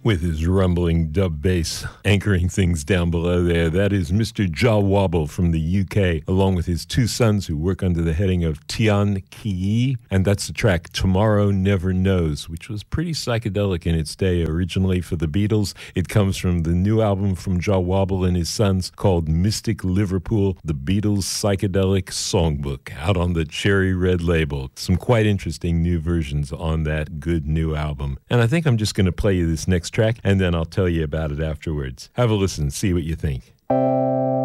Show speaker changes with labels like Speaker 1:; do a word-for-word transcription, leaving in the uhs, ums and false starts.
Speaker 1: with his rumbling dub bass anchoring things down below there. That is Mister Jah Wobble from the U K, along with his two sons who work under the heading of Tian Ki, and that's the track Tomorrow Never Knows, which was pretty psychedelic in its day originally for the Beatles. It comes from the new album from Jah Wobble and his sons called Mystic Liverpool, the Beatles Psychedelic Songbook, out on the Cherry Red label. Some quite interesting new versions on that good new album. And I think I'm just going to play you this next track, and then I'll tell you about it afterwards. Have a listen, see what you think.